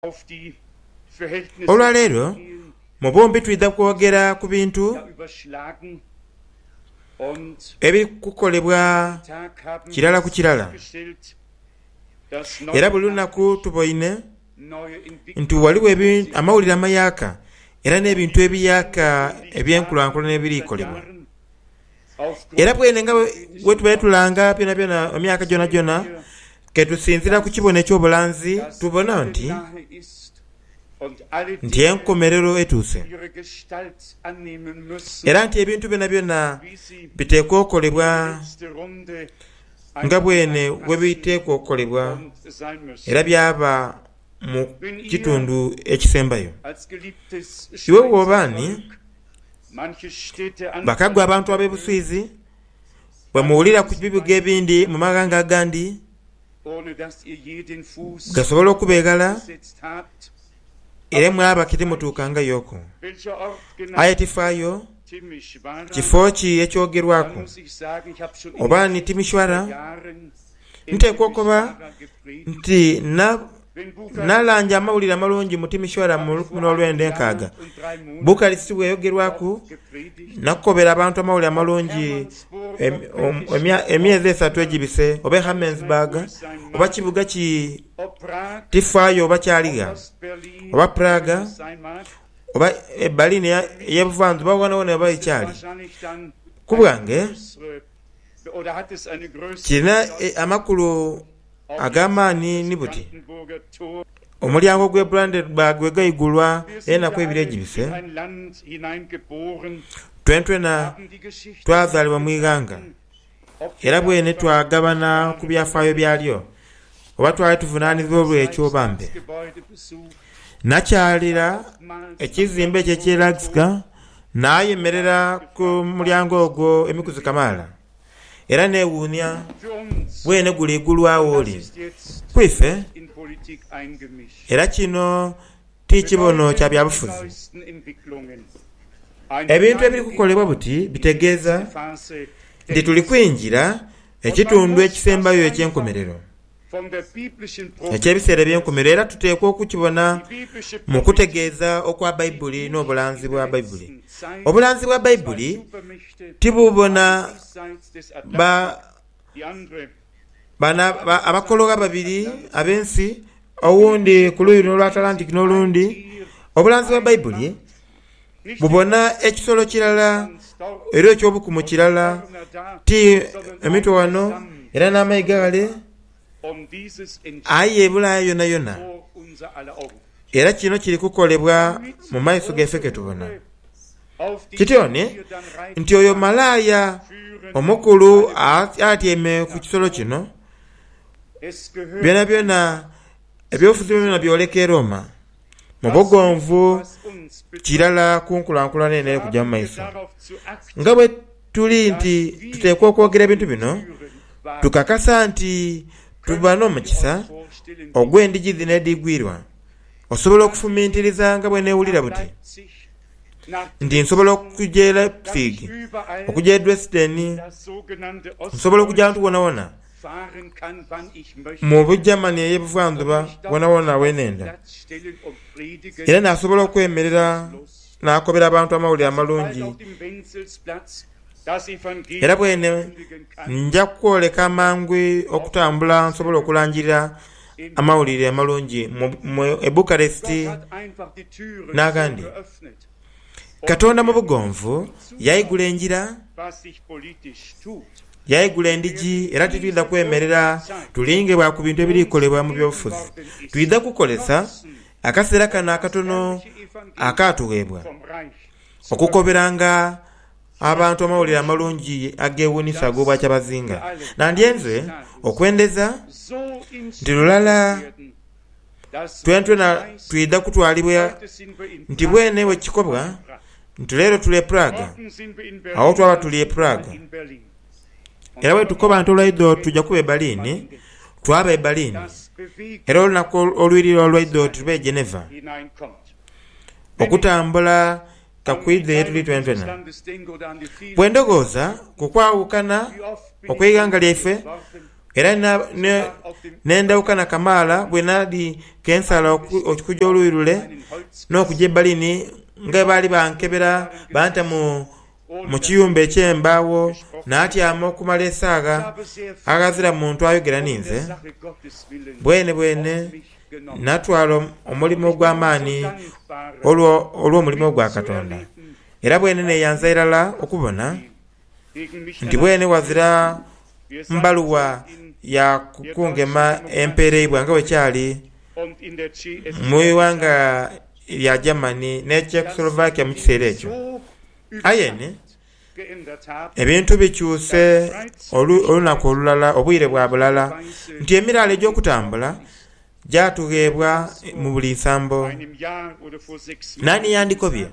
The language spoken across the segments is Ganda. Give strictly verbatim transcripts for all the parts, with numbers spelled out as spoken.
olwaleero mu bombi tuyinza kwogera ku bintu ebiri kukolebwa kirala ku kirala, era buli lunaku tuboine nti waliwo amawulire amayaaka era n'ebintu ebiyaaka ebyenkulankulana ebirikolebwa, era bwene nga bwe tubaye tulanga byona byona emyaka gyona gyona ke tusinzira ku kibono ekyobulanzi tubona nti nti enkomerero etuuse, era nti ebintu byona byona biteekwa okolebwa nga bwene bwe biteekwa okolebwa era byaba mu kitundu ekisembayo. Iwe bw'obaani bakagwa abantu ab'ebusuizi bwe muwulira ku bibuga ebindi mu maganga agandi gasobola okubeegala era mwaba kiti mutuukanga yoko aye tifaayo kifo ki ekyogerwako oba ni Timishwara nteekwa okuba nti na nalanja amawulire amalungi mu Timishwara mu lukumi n'olwenda enkaaga Bukaresti bweyogerwaku nakukobera abantu amawulire amalungi emyezi esatu egibise oba Hamensburg oba kibuga ki tifaayo oba kyaliga oba Praga oba Berlin y'ebuvanjuba wona wona oba ekyali ku bwange kirina amakulu agamaani ni buti omulyango gwe Brandenburg gwe gayigulwa enaku ebiri egibise twentwena twazaalibwa mu iganga era bwene twagabana ku byafaayo byalyo oba twali tuvunaanizibwa olwekyo bambe nakyalira ekizimbe ekyo ekyeragisika naayemerera ku mulyango ogwo emikuzi kamaala era neewuunya bwene guli igulwawo oli kwife era kino ti kibono kya byabufuzi. Ebintu ebiri kukolebwa buti bitegeeza nti tuli kwingira ekitundu ekisembayo ekyenkomerero ekyebiseera ebyenkomerero era tuteekwa okukibona mu kutegeeza okwa Bayibuli n'obulanzi bwa Bayibuli. Obulanzi bwa Bayibuli tibubona ba bana abakologa babiri ab'ensi owundi ku luuyi n'olw'Atlantic n'olundi. Obulanzi bwa Bayibuli bubona ekisolo kirala era ekyobukumu kirala ti emitwe wano era n'amayiga gale aye ebulaaya yona yona era kino kiri kukolebwa mu maiso gaffe ke tubona kityone nti oyo malaaya omukulu atyeme ku kisolo kino byona byona ebyobufuzi byona byoleka e Roma mu bugonvu kirala kunkulankulana enere kujja mu maiso nga bwe tuli nti tuteekwa okwogera ebintu bino tukakasa nti tuba n'omukisa ogw'endigi zino edigwirwa osobola okufumintiriza nga bwe neewulira buti nti nsobola okujja e Leipzig okujja e Dresden nsobola okujja ntu wona wona mu Bujamani ey'ebuvanjuba wona wona wenenda era nasobola okwemerera n'akobera abantu amawulire amalungi era bwene nja kukwoleka amangu okutambula nsobola okulangirira amawulire amalungi mu Bukaresti n'agandi. Katonda mu bugonvu yayigula enjira yayigula endigi era tetuyinza kwemerera tulingibwa ku bintu ebirikolebwa mu byobufuzi. Tuyinza kukolesa akaseera kano akatono akaatuweebwa okukoberanga abantu amawulire amalungi agewunisa ag'obwakya bazinga nandyenze okwendeza nti lulala twentwena tuyinza kutwalibwa nti bwene we kikobwa nti leero tuli e Praga awo twaba tuli e Praga era bwe tukoba nti olwaido tujja kuba e Berlin twaba e Berlin era olunaku olwirira olwaido tuba e Geneva okutambula kakwize yetuli twentwena bwe ndogooza ku kwawukana okw'iganga lyaffe era n'endawukana kamaala bwe naali kensala okikuja oluyirule n'okujja ebbalini nga baali bankebera banta mu mu kiyumba eky'embaawo n'atyama okumala essaaga agazira muntu ayogera ninze bwene bwene natwala omulimu gw'amaanyi olw'omulimu gwa Katonda era bwene neeyanza irala okubona nti bwene wazira mbaluwa ya kukungema empeera eibwa nga wekyali mu iwanga lya Germany ne Czechoslovakia mu kiseera ekyo ayene ebintu bikyuse olunaku olulala obwire bwa bulala nti emiraala egy'okutambula gyatugeebwa mu buli nsambo nani yandikobye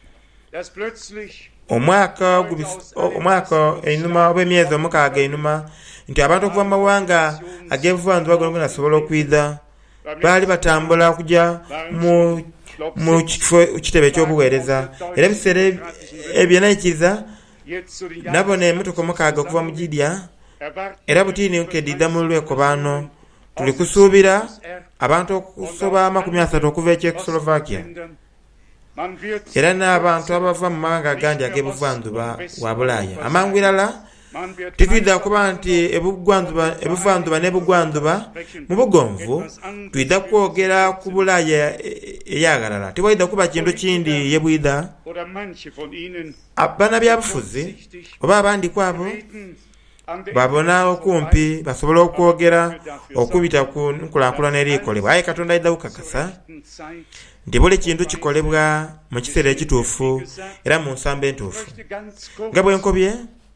omwaka omwaka enuma oba emyezi omukaaga enuma nti abantu okuva mu mawanga ag'ebuvanjuba gonna nasobola okwiza baali batambula okujja mu mu kifo kitebe ekyobuweereza era ebiseera ebyenayikiriza nabona emmotoka omukaaga okuva mu Jidya era butiini nkedidda mu lwekobaano tuli kusuubira abantu okusoba amakumi asatu okuva e Czechoslovakia era n'abantu abava mu mawanga agandi ag'ebuvanjuba wa Bulaaya amangu irala titwidda kuba nti ebuvanjuba n'ebugwanjuba mu bugonvu twidda kwogera ku Bulaaya eyagalala tewalidda kuba kintu kindi yebwidda abaana byabufuzi oba abandi kwabo babona okumpi basobola okwogera okubita ku nkulaakulana eriikolebwa aye Katonda ayidda kukakasa nti buli kintu kikolebwa mu kiseera ekituufu era mu nsamba entuufu nga bwe nkobye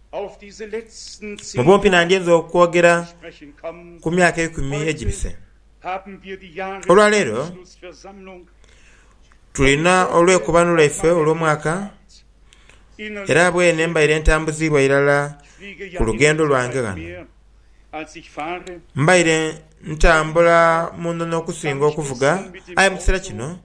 mu bumpi nandyenza okwogera ku myaka ekumi egibise olwaleero tulina olwekubaano lwaffe olw'omwaka era bwene mbaire entambuzibwa irala ku lugendo lwange gano mbaire ntambula muno n'okusinga okuvuga aye mu kiseera kino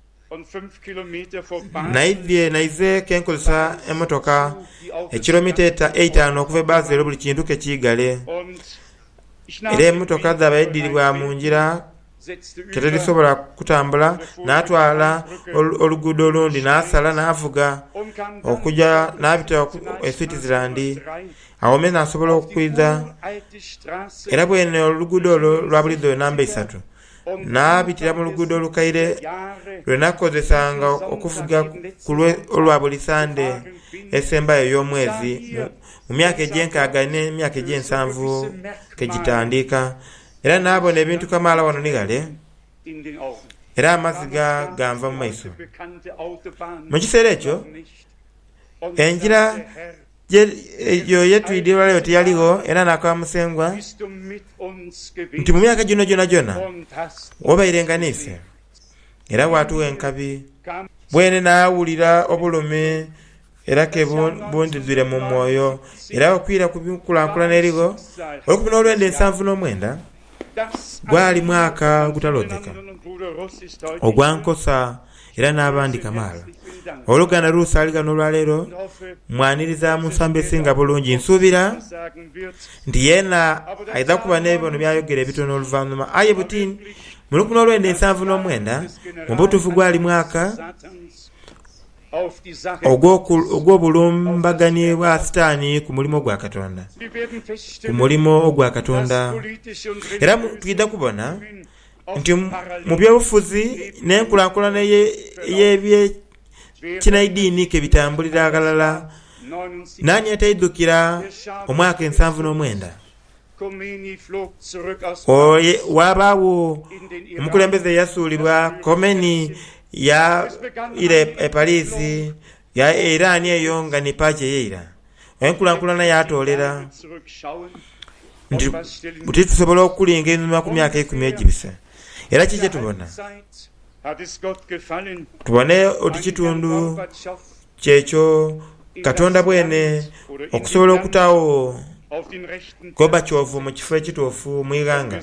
naidye naize kenkozesa emotoka ekilomita eitaano okuva ebazeero buli kintu kekiyigale era emotoka zaba eddiribwa mu ngira teterisobola kutambula n'atwala oluguudo olundi n'asala n'avuga okujja n'abita e Switzerland awo me n'asobola okwiza era bwene oluguudo olwo lwa bulizo namba isatu n'abitira mu luguudo olukaire lwe nakozesanga okuvuga ku olwa buli sande esembayo y'omwezi mu myaka egy'enkaaga n'emyaka egy'ensanvu kegitandika era n'abona ebintu kamaala wano nigale era amazzi ganva mu maiso mu kiseera ekyo enjira eyo yetuyiddirwalayo teyaliwo era nakola musengwa nti mu myaka gino gyona gyona wobairenga niffe era watuwa enkabi bwene naawulira obulumi era ke bundizire mu mwoyo era okwira ku nkulaakulana erigo olwekumi n'olwenda ensanvu n'omwenda gwali mwaka gutalodeka ogwankosa era n'abandi kamaala oluganda lusaaliga n'olwaleero mwaniriza mu nsamba esinga bulungi nsuubira nti yeena ayinza kuba n'ebibono byayogera ebitono oluvannyuma aye butini mu lukumi n'olwenda ensanvu n'omwenda mu butuufu gwali mwaka ogw'obulumbagani bwa sitaani ku mulimu gwa Katonda ku mulimu ogwa Katonda era twidda kubona nti mu byobufuzi n'enkulaakulana y'ebyekinayidiini ke bitambulira agalala nani atayiddukira omwaka ensanvu n'omwenda wabaawo omukulembeze yasuulibwa Komeni ya ire e Parisi ya Iran eyo nga ni pache yeira enkulankulana yatolera ndi buti tusobola okulinga enuma ku myaka ekumi egibise era kije tubona tubone odikitundu kyekyo Katonda bwene okusobola okutawo Gorbachev mu kifo ekituufu mu iganga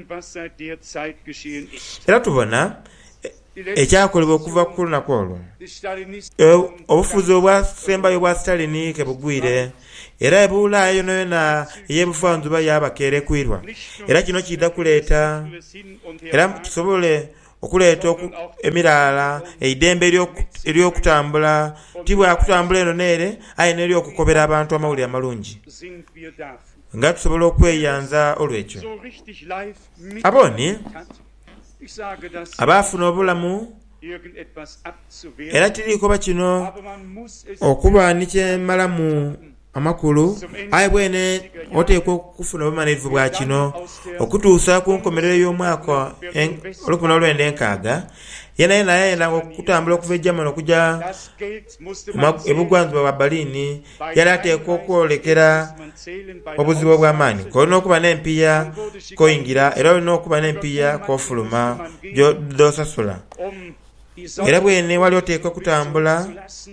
era tubona ekyakolebwa okuva ku lunaku olwo obufuzi obwasembayo bwa Stalin ke bugwire era ebulaayo yona ey'ebuvanjuba yabakeere kwirwa era kino kiyinza kuleeta era kisobole okuleeta emirala eidembe ery'okutambula tibwakutambula eno neere aye n'eryokukobera abantu amawulire amalungi nga tusobola okweyanza olw'ekyo. Aboni abaafuna obulamu era tiriiko bakino okuba nikyemalamu amakulu aye bwene oteekwa okufuna obumanirivu bwa kino okutuusa ku nkomerero y'omwaka olukumi n'olwenda enkaaga yena yena yayenda okutambula okuva ejjamani okujja ebugwanjuba bwa Berlin yali ateekwa okwolekera obuzibu obw'amaanyi kolina okuba n'empiya koyingira era olina okuba n'empiya kofuluma gy'osasula era bwene wali oteekwa kutambula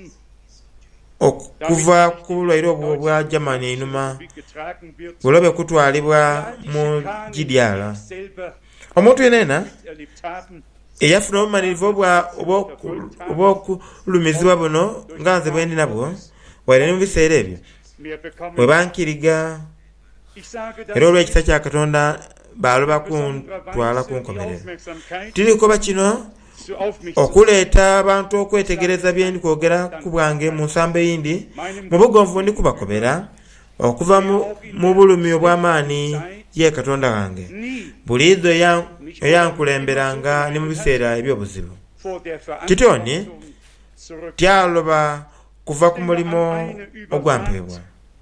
okuva ku bulwaire obwo bwa Germany einuma bulobe kutwalibwa mu Gidyala. Omuntu yenena eyafuna obumanirivu obw'okulumizibwa buno nga nze bwendi nabwo waire ne mu biseera ebyo bwe bankiriga era olw'ekisa kya Katonda baaloba kuntwala ku nkomerero. Tiriko bakino okuleeta abantu okwetegereza bye ndi kwogera ku bwange mu nsamba eyindi mu bugonvu ndi kubakobera okuva mu bulumi obw'amaanyi ye Katonda wange buliizo eyankulemberanga ne mu biseera eby'obuzibu. Kitoni tyaloba kuva ku mulimo ogwampeebwa.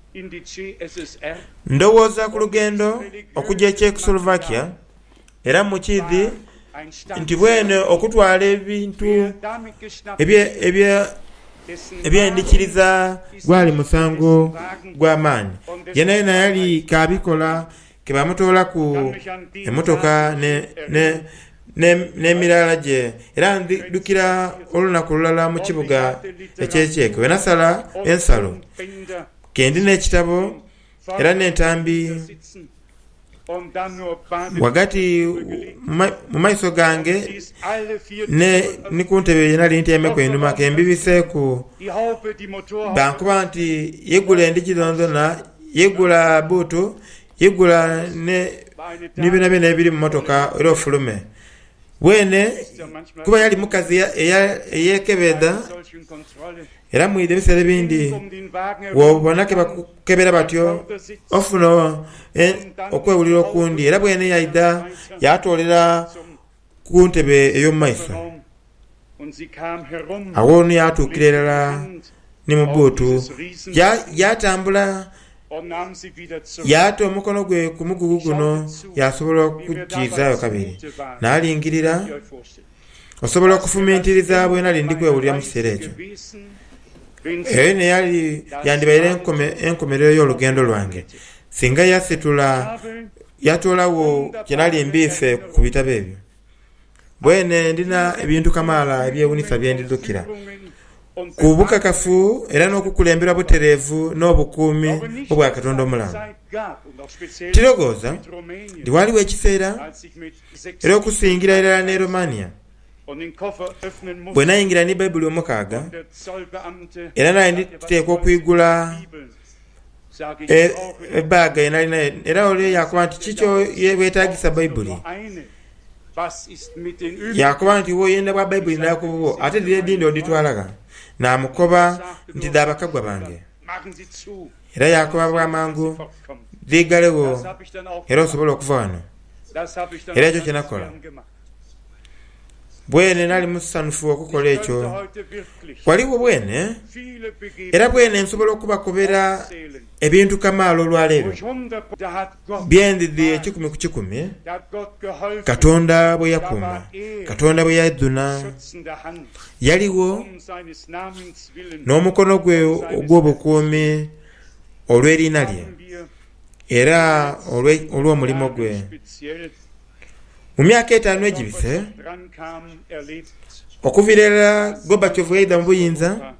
Ndowooza ku lugendo okujja e Czechoslovakia era mukizi nti bwene okutwala ebintu ebyendikiriza gwali musango gw'amaanyi yena yena yali kabikola ke bamutoola ku emotoka n'emirala gye era ndukira olunaku lulala mu kibuga ekyekyeke wenasala ensalo kendi n'ekitabo era n'entambi wagati mu maiso gange ne ku ntebe yenali ntyemeko enuma kembibiseeku bankuba nti yegula endigi zonna yegula buutu yegula n'ebina byona ebiri mu motoka era ofulume bwene kuba yali mukazi eyekebeda era mwide biseera ebindi wobona ke bakukebera batyo ofuna okwewulira okundi era bwene yaida yatolera ku ntebe ey'omu maiso awo ni yatuukira erala ni mu buutu yatambula yata omukono gwe ku mugugu guno yasobola okugizaayo kabiri n'alingirira osobola okufumintiriza bwe nali ndi kwewulira mu kiseera ekyo eyo ne yali yandibaire enkomerero y'olugendo lwange singa yasitula yatoolawo kyenali mbiife ku bitabo ebyo bwene ndina ebintu kamaala ebyewunisa byendidukira ku bukakafu era n'okukulembera butereevu n'obukuumi obwa Katonda omulamu. Tirogooza ndi waliwo ekiseera era okusingira erala ne Romania bwe nayingira ne Bayibuli omukaaga era naye nditeekwa okuyigula ebbaaga yenalina era olwo yakuba nti kikyo weetaagisa Bayibuli yakuba nti woyenda bwa Bayibuli nakububo ate dira edindi oditwalaga namukoba nti daabakagwa bange era yakuba bwamangu ligalewo era osobola okuva wano era ekyo kyenakola bwene nali musanufu okukola ekyo waliwo bwene era bwene nsobola okubakobera ebintu kamaala olwaleero byendidi ekikumi ku kikumi Katonda bwe yakuuma Katonda bwe yaduna yaliwo n'omukono gwe ogw'obukuumi olw'eriina lye era olw'omulimu gwe. Mu myaka etaano egibise okuviirira Gorbachev yayida mu buyinza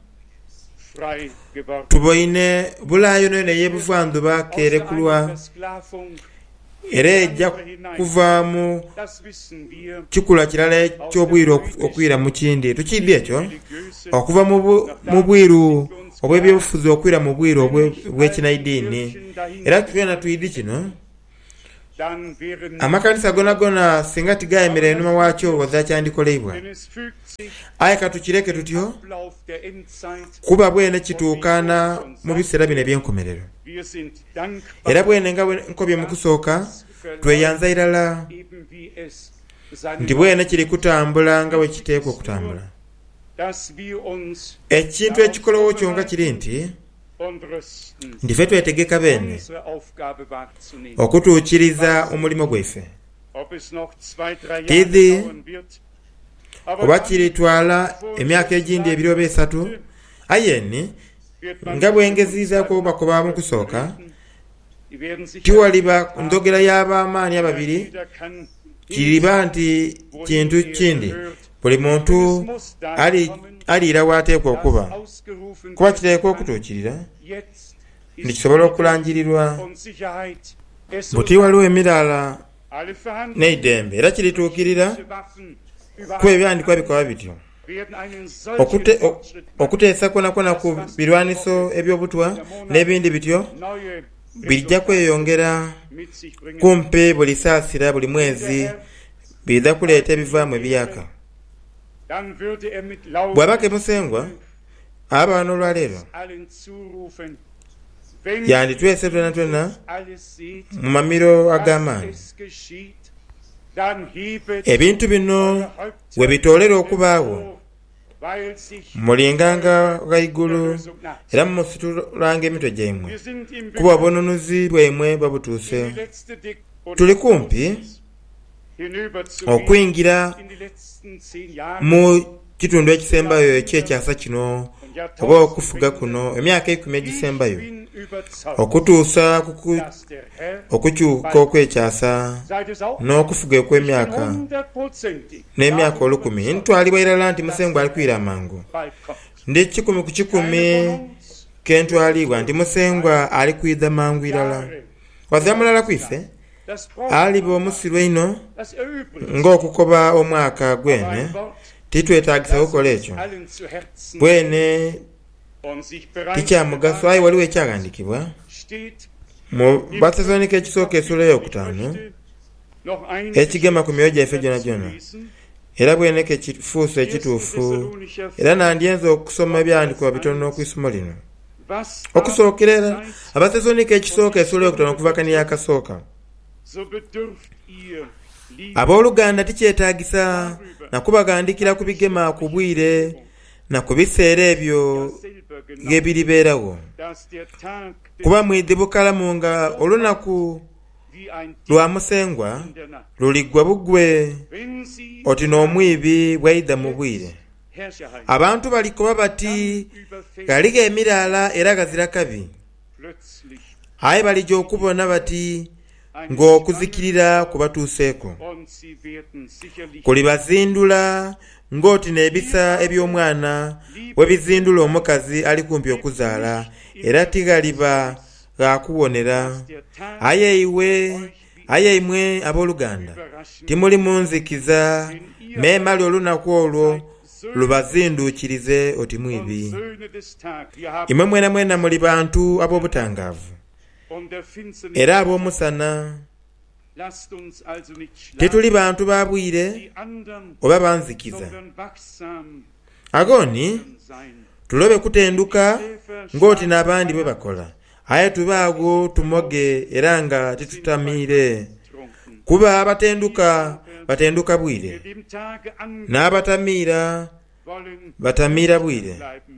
tuboine bulaayo nene y'ebuvanjuba kerekulwa era ejja kuva mu kikula kirala ky'obwiru okwira mu kindi tukidde ekyo okuva mu bwiru obw'ebyobufuzi okwira mu bwire obw'ekinaidiini era tutwena tuyidi kino amakanisa gona gona singa tigayemera enuma waakyo wazakyandikolebwa aye katukireke tutyo kuba bwene kituukana mu biseera bino eby'enkomerero era bwene nga nkobye mu kusooka tweyanza irala nti bwene kiri kutambula nga bwe kiteekwa okutambula ekintu ekikolowo kyonka kiri nti ndife twetegeka bene okutuukiriza omulimu gwaife tidhi oba kiritwala emyaka egindi ebiri oba esatu ayeni nga bwengezizaako obakoba mu kusooka tiwaliba ndogera y'abamaani ababiri kiriba nti kintu kindi buli muntu aliira waateekwa okuba kuba kiteekwa okutuukirira ndikisobola okulangirirwa buti waliwo emirala n'eddembe era kirituukirira kuba ebyandikwa bikoba bityo okuteesa kwonakona ku birwaniso ebyobutwa n'ebindi bityo bijja kweyongera kumpi buli saasira buli mwezi biza kuleeta ebivaamu ebiyaka bw'abaka emusengwa aba n'olwaleero yanditwese twena twena mu mamiro ag'amaanyi ebintu bino we bitoolera okubaawo mulinganga gaigulu era musitulanga emitwe gyaimwe kuba obununuzi bwaimwe babutuuse tuli kumpi okwingira mu kitundu ekisembayo ekyekyasa kino oba okufuga kuno emyaka ekumi egisembayo okutuusa okukyuka okwekyasa n'okufuga okw'emyaka n'emyaka olukumi ntwalibwa irala nti musengwa ali kwira amangu ndi kikumi ku kikumi kentwalibwa nti musengwa ali kwidha mangu irala wazira mulala kwiffe aliba omusirwa ino ng'okukoba omwaka gwene titwetaagisa kukola ekyo bwene tikyamugaso aye waliwo ekyagandikibwa mu Batesalonike ekisooka essula eyokutaano ekigema ku myoyo gyaffe gyona gyona era bweneke kifuusa ekituufu era nandyenza okusoma ebyandikibwa bitono okwisomo lino okusookera era Abatesalonike ekisooka essula eyokutaano okuva kani yakasooka abooluganda tikyetaagisa nakubagandikira ku bigema ku bwire na ku biseera ebyo gebiribeerawo kuba mwidibukalamu nga olunaku lwa musengwa luliggwa bugwe oti n'omwibi bwayidda mu bwire abantu balikoba bati galiga emiraala era gazira kabi aye balijja okubona bati ng'okuzikirira kubatuuseeko kuli bazindula ng'oti n'ebisa eby'omwana we bizindula omukazi ali kumpi okuzaala era tigaliba gakuwonera aye iwe aye imwe abooluganda timuli munzikiza meemali olunaku olwo lubazinduukirize oti mwibi imwe mwena mwena muli bantu ab'obutangaavu era ab'omusana tetuli bantu ba bwire oba banzikiza agoni tulobe kutenduka ng'oti n'abandi bwe bakola aye tubaago tumoge era nga titutamiire kuba abatenduka batenduka bwire n'abatamiira batamiira bwire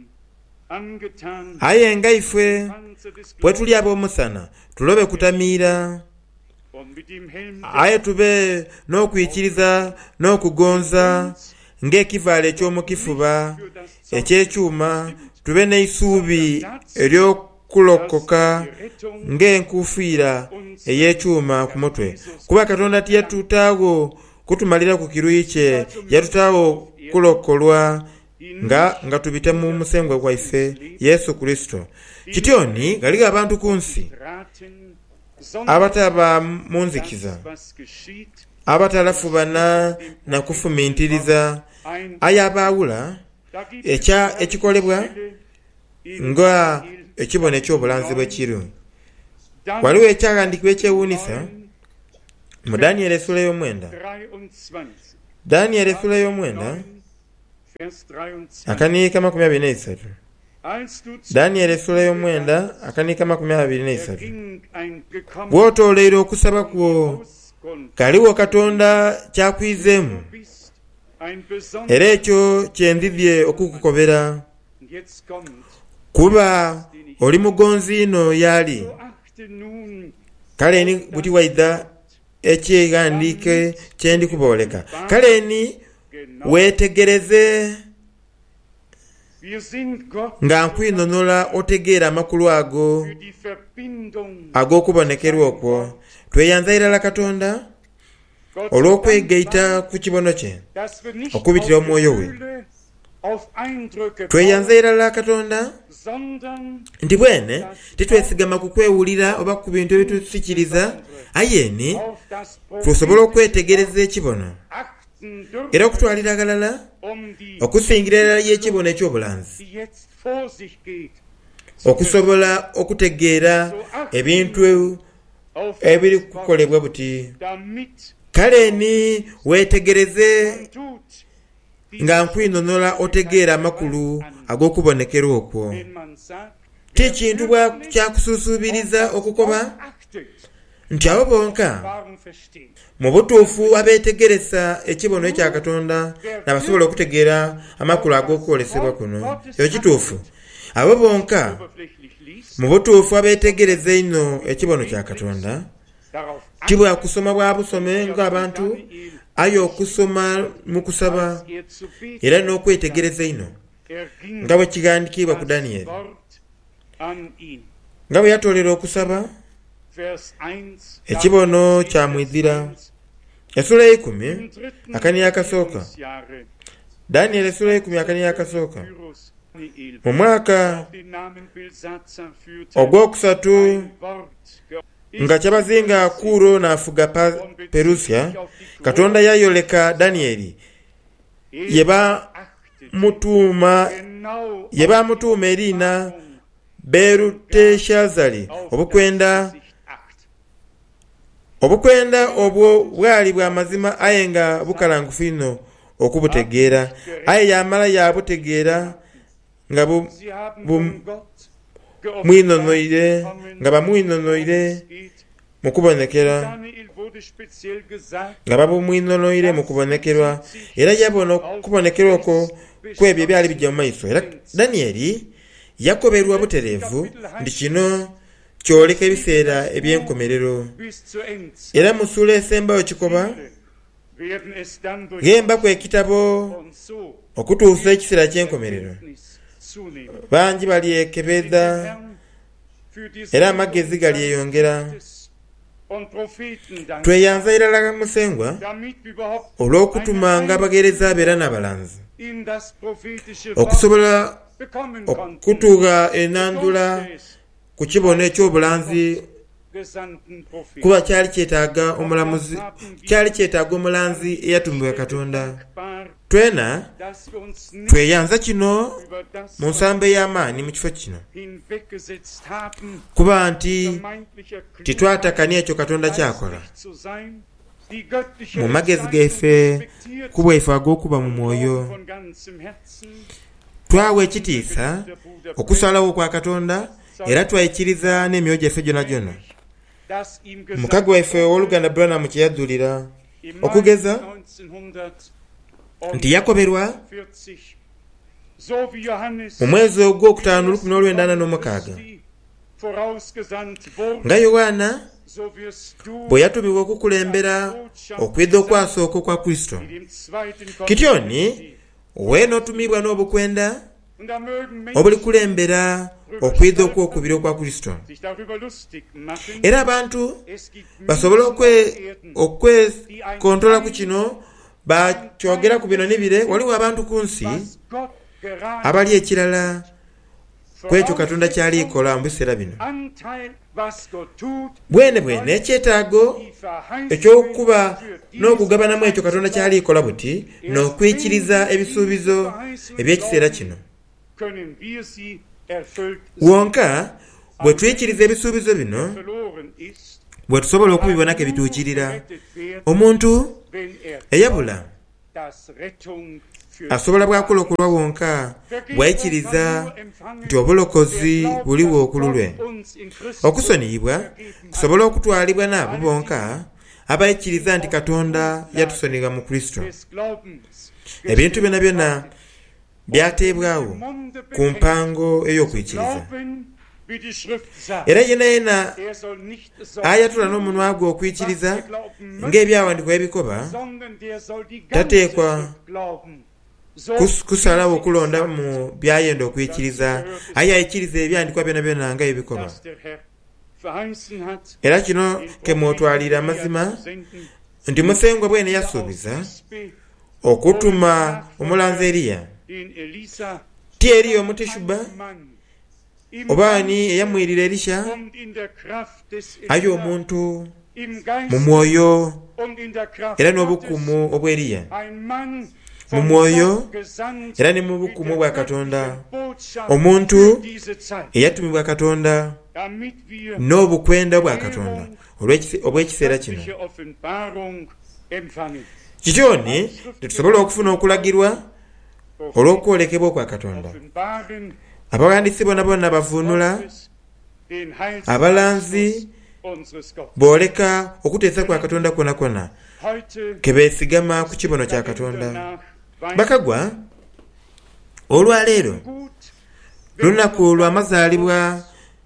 aye nga ife bwe tuli ab'omusana tulobe kutamiira aye tube n'okwikiriza n'okugonza ng'ekivaalo eky'omukifuba ekyekyuma tube n'eisuubi ery'okulokoka ng'enkufiira ey'ekyuma ku mutwe kuba katonda tiyatutaawo kutumalira ku kiruyi kye yatutaawo kulokolwa nga nga tubite mu musengwa gwaife Yesu Kristo kityoni galiga abantu ku nsi abataba munzikiza abatalafubana na kufumintiriza aya baawula ekya ekikolebwa nga ekibone ekyobulanzi bwe kiri. Waliwo ekyawandiikibwa ekyewuunyisa mu Danyeri essula y'omwenda. Danyeri essula y'omwenda akaniika makumi abiri n'esatu. Danyeri essula y'omwenda akaniika makumi abiri n'esatu. Bw'otooleera okusaba kwo, kaliwo Katonda kyakwizeemu, era ekyo kyenzibye okukukobera, kuba oli mugonzi ino yali. Kale ni buti waida ekyegandiike kye ndikubooleka. Kale ni weetegereze nga nkwinonola otegeera amakulu ago ag'okubonekerwa okwo. Tweyanza irala Katonda olw'okwegaita ku kibono kye okubitira omwoyo we. Tweyanza irala Katonda nti bwene titwesigama ku kwewulira oba ku bintu ebitusikiriza, ayeni tusobola okwetegereza ekibono era okutwalira agalala okusingira erala y'ekibono ekyobulanzi, okusobola okutegeera ebintu ebiri kukolebwa buti. Kale ni weetegereze nga nkwinonola otegeera amakulu ag'okubonekerwa okwo. Ti kintu bwa kyakususuubiriza okukoba nti abo bonka mu butuufu abeetegereza ekibono ekya Katonda nabasobola okutegeera amakulu ag'okwolesebwa kuno. Ekyo kituufu. Abo bonka mu butuufu abeetegereza ino ekibono kya Katonda ti bwa kusoma bwa busome ng'abantu, aye okusoma mu kusaba era n'okwetegereza ino nga bwe kigandikibwa ku Danyeri. Nga bwe yatoolera okusaba ekibono kya mwizira. Essula y'ekumi akaniika akasooka. Danyeri essula y'ekumi akaniika akasooka. Mu mwaka ogwokusatu nga kyabazinga Kuro n'afuga Perusia, Katonda yayoleka Danyeri yeba mutuuma yeba mutuuma erina Beruteshazari obukwenda obukwenda obwo bwali bwa mazima aye nga bukalangufu ino okubutegeera, aye yamala yabutegeera nga bu, bu mwinonoire nga bamwinonoire mu kubonekera nga babumwinonoire mu kubonekerwa era yabona okubonekerwa okwo kwebyo byali bijja mu maiso. Era Danyeri yakoberwa butereevu nti kino kyoleka ebiseera eby'enkomerero. Era mu ssula esembayo kikoba gemba ku ekitabo okutuusa ekiseera ky'enkomerero. Bangi balyekebeza era amagezi galyeyongera. Tweyanza irala musengwa olw'okutumanga abagereza beera n'abalanzi okusobola okutuuka enandula ku kibono ekyobulanzi, kuba kyali kyetaaga omulamuzi kyali kyetaaga omulanzi eyatumibwa Katonda. Twena tweyanza kino mu nsamba ey'amaanyi mu kifo kino, kuba nti titwatakani ekyo Katonda kyakola mu magezi gaife ku bwaife ag'okuba mu mwoyo. Twawa ekitiisa okusalawo kwa Katonda era twayikiriza n'emyoyo gyaffe gyonna gyonna. Mukazi waffe ow'oluganda Branham kye yaddulira okugeza nti yakoberwa mu mwezi ogwokutaano lukumi n'olwenda ana n'omukaaga nga Yowaana bwe yatumibwa okukulembera okwidda okwasooka kwa Kristo. Kityoni weena otumibwa n'obukwenda obuli kulembera okwidda okwokubiri okwa Kristo. Era abantu basobola okwekontrola ku kino bakyogera ku bino nibire. Waliwo abantu ku nsi abali ekirala ku ekyo Katonda kyalikola mu biseera bino. Bwene bwene ekyetaago ekyokuba n'okugabanamu ekyo Katonda kyalikola buti n'okwikiriza ebisuubizo eby'ekiseera kino. wonka bwe twikiriza ebisuubizo bino bwe tusobola okubibonako ebituukirira. Omuntu eyabula asobola bwakulokolwa wonka bwayikiriza nti obulokozi buliwo okululwe. Okusoniyibwa kusobola okutwalibwa n'abo bonka abayikiriza nti Katonda yatusonyiwa mu Kristo. Ebintu byonna byonna byateebwawo ku mpango ey'okwikiriza. Era yena yena ayatula n'omunwa gwe okwikiriza ng'ebyawandiikibwa ebikoba tateekwa kusalawo okulonda mu byayenda okwikiriza, aye ayikiriza ebyandikwa byonna byonna nga ebikoba. Era kino kemwotwalira amazima nti Musengwa bwene yasuubiza okutuma omulanzi Eriya. Ti Eriya Omutishuba obaani eyamwirira Elisha, aye omuntu mu mwoyo era n'obukumu obwa Eriya, mu mwoyo era ne mu bukumu bwa Katonda, omuntu eyatumibwa Katonda n'obukwenda bwa Katonda obw'ekiseera kino. Kityoni tetusobola okufuna okulagirwa olw'okwolekebwa kwa Katonda. Abawandiisi bonna bonna bavuunula abalanzi booleka okuteesa kwa Katonda kwonna kwonna ke beesigama ku kibono kya Katonda. Bakagwa, olwaleero lunaku lw'amazaalibwa,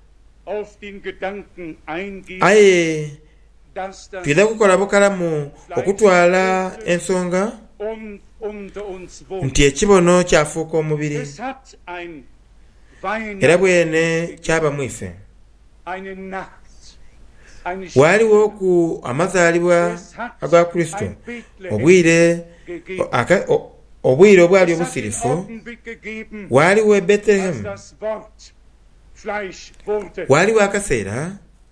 aye tuyinza kukola bukalamu okutwala ensonga nti ekibono kyafuuka omubiri, era bwene kyaba mu ife. Waaliwo ku amazaalibwa aga Kristo obwire obwire obwali obusirifu, waaliwo e Bethlehem, waaliwo akaseera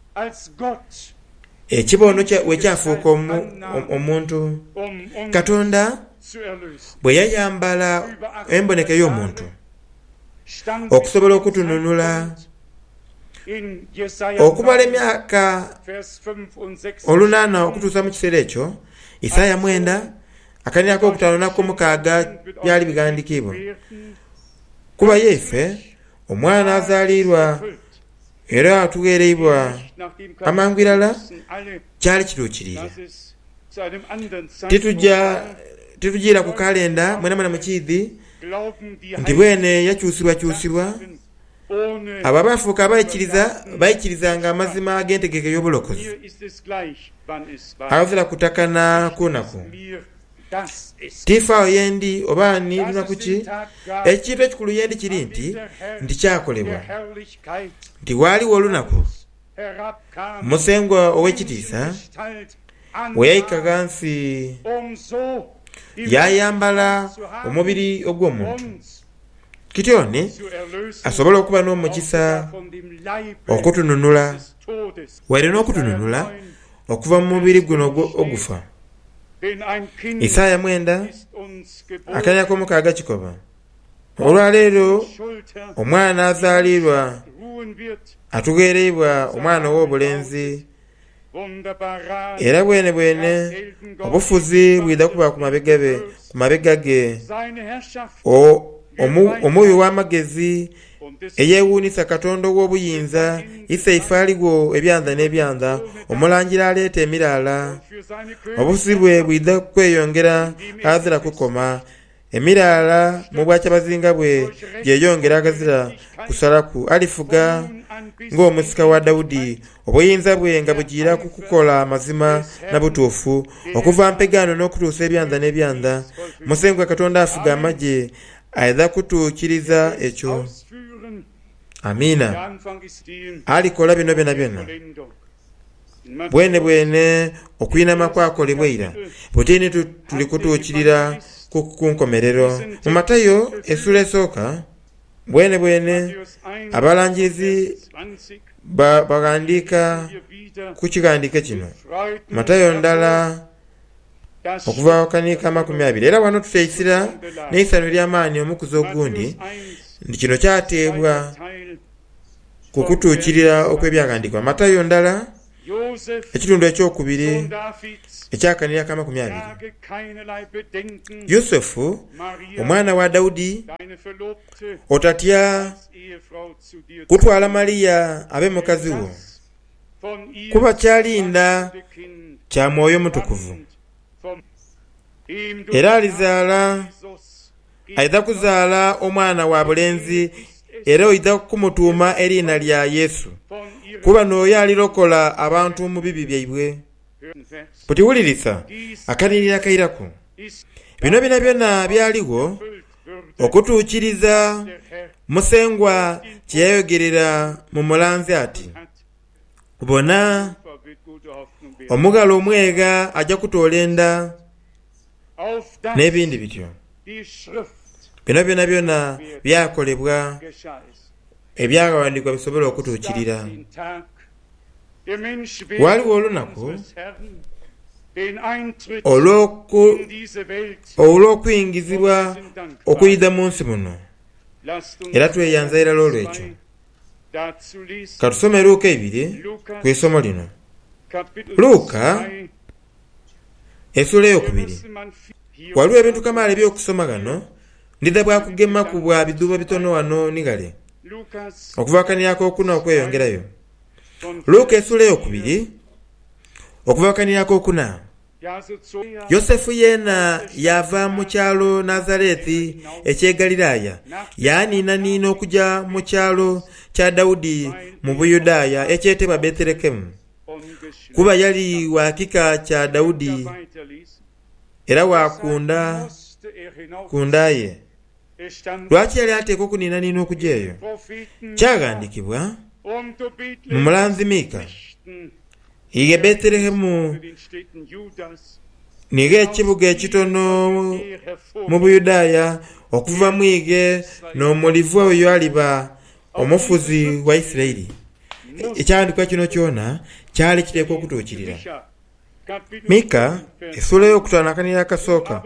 ekibono wekyafuuka omuntu, Katonda bwe yayambala emboneka y'omuntu okusobola okutununula. Okumala emyaka olunaana okutuusa mu kiseera ekyo, Isaaya mwenda akanena k'okutaano n'ak'omukaaga byali bigandikibwa. Kuba yeffe omwana azaalirwa era atuweereibwa amangu irala kyali kituukirire. Titugira ku kalenda mwena mwena mukiizi nti bwene yakyusibwakyusibwa. Abo abafuuka bayikiriza bayikirizanga amazima ag'entegeka y'obulokozi abazira kutakana kunaku. Tifaawo yendi oba ni lunaku ki, ekintu ekikulu yendi kiri nti nti kyakolebwa, nti waaliwo olunaku Musengwa ow'ekitiisa we yayikaga nsi yayambala omubiri ogw'omuntu. Kityoni asobola okuba n'omukisa okutununula, waire n'okutununula okuva mu mubiri guno ogufa. Isaaya mwenda akanena k'omukaaga kikoba. Olwaleero omwana azaalirwa atuweereibwa omwana ow'obulenzi, era bwene bwene obufuzi bwida kuba ku mabega be ku mabega ge. Omwoyo w'amagezi eyeewuunisa Katonda ow'obuyinza Isaifa aliwo ebyanza n'ebyanza, omulangira aleeta emiraala. Obufuzi bwe bwida kweyongera azira kukoma, emiraala mu bwakyabazinga bwe gyeyongera agazira kusalaku. Alifuga ng'omusika wa Dawudi, obuyinza bwe nga bugiira ku kukola amazima na butuufu, okuva mpegaano n'okutuusa ebyanza n'ebyanza. Musengwa Katonda afuga amagye ayinza kutuukiriza ekyo. Amiina. Alikola bino byonna byonna. Bwene bwene okuyinama kwakolebwa era butini tuli kutuukirira ku nkomerero. Mu Matayo essula esooka bwene bwene abalangirizi bawandiika ku kiwandiiko kino. Matayo ndala okuva wakanika amakumi abiri. Era wano tuteisira n'eisano ly'amaanyi omukuza ogundi nti kino kyateebwa ku kutuukirira okw'ebyawandiikibwa. Matayo ndala ekitundu ekyokubiri ekyakanira ka makumi abiri. Yusufu omwana wa Dawudi, otatya kutwala Mariya abe mukazi wo, kuba kyalinda kya Mwoyo Mutukuvu, era alizaala ayinza kuzaala omwana wa bulenzi, era oyinza kumutuuma eriina lya Yesu, kuba n'oyo alirokola abantu mu bibi byaibwe. Butiwuliriza akanirira kairaku. Bino bina byonna byaliwo okutuukiriza musengwa kye yayogerera mu mulanzi ati, bona omugalo omwega ajja kutoola enda, n'ebindi bityo. Bino byonna byonna byakolebwa ebyawandiikibwa bisobole okutuukirira. Waliwo olunaku olw'okuyingizibwa okuyita mu nsi muno, era tweyanza era olw'ekyo. Katusome Luuka ebiri ku isomo lino. Luuka essula eyokubiri. Waliwo ebintu kamaala ebyokusoma gano ndidda bwakugema ku bwa biduba bitono wano nigale okuvakanirako okuna okweyongerayo. Luuka essula eyokubiri okuvakanirako okuna. Yosefu yeena yava mu kyalo Nazareeti eky'e Galiraaya, yaaniinaniina okujja mu kyalo kya Dawudi mu Buyudaaya ekyetebwa Betelekemu, kuba yali wa kika kya Dawudi era wakunda kunda ye. Lwaki yali ateeka okuniinaniina okujja eyo? Kyagandikibwa mu mulanzi Miika, ye Betelehemu niga ekibuga ekitono mu Buyudaaya, okuva mwige n'omulivu oyo aliba omufuzi wa Isirayiri. Ekyandikwa kino kyona kyali kiteekwa okutuukirira. Miika essula ey'okutaano akanira akasooka.